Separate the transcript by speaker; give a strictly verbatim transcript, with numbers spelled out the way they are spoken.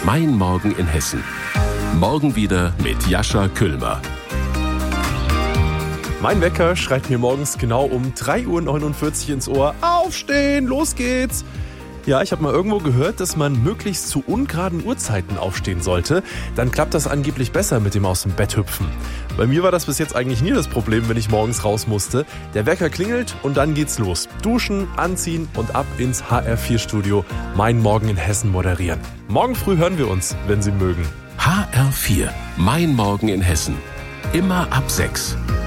Speaker 1: Mein Morgen in Hessen. Morgen wieder mit Jascha Küllmer.
Speaker 2: Mein Wecker schreit mir morgens genau um drei Uhr neunundvierzig ins Ohr. Aufstehen, los geht's! Ja, ich habe mal irgendwo gehört, dass man möglichst zu ungeraden Uhrzeiten aufstehen sollte. Dann klappt das angeblich besser mit dem aus dem Bett hüpfen. Bei mir war das bis jetzt eigentlich nie das Problem, wenn ich morgens raus musste. Der Wecker klingelt und dann geht's los. Duschen, anziehen und ab ins H R vier Studio. Mein Morgen in Hessen moderieren. Morgen früh hören wir uns, wenn Sie mögen.
Speaker 1: H R vier. Mein Morgen in Hessen. Immer ab sechs.